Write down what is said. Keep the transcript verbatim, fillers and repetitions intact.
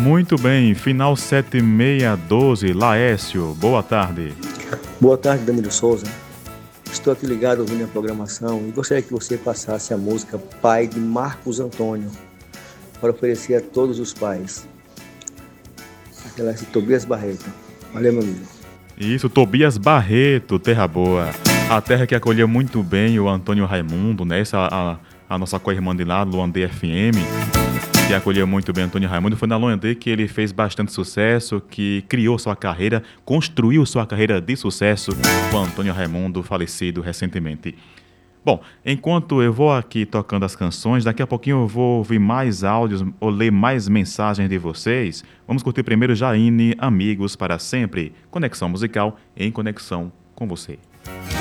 Muito bem, final sete seis um dois, Laércio, boa tarde. Boa tarde, Danilo Souza. Estou aqui ligado ouvindo a programação e gostaria que você passasse a música Pai de Marcos Antônio para oferecer a todos os pais. Aquela é de Tobias Barreto. Valeu, meu amigo. Isso, Tobias Barreto, terra boa. A terra que acolheu muito bem o Antônio Raimundo, né? Essa, a, a nossa co-irmã de lá, Luandê F M, que acolheu muito bem Antônio Raimundo. Foi na Luandê que ele fez bastante sucesso, que criou sua carreira, construiu sua carreira de sucesso com Antônio Raimundo, falecido recentemente. Bom, enquanto eu vou aqui tocando as canções, daqui a pouquinho eu vou ouvir mais áudios ou ler mais mensagens de vocês. Vamos curtir primeiro Jaine, Amigos para Sempre. Conexão musical em conexão com você.